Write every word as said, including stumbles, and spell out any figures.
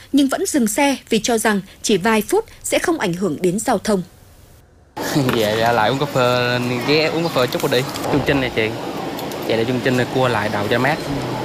nhưng vẫn dừng xe vì cho rằng chỉ vài phút sẽ không ảnh hưởng đến giao thông. Về ra lại uống cà phê, ghé uống cà phê chút rồi đi. Chương trình này chị, chạy lại chương trình này cua lại đậu cho mát.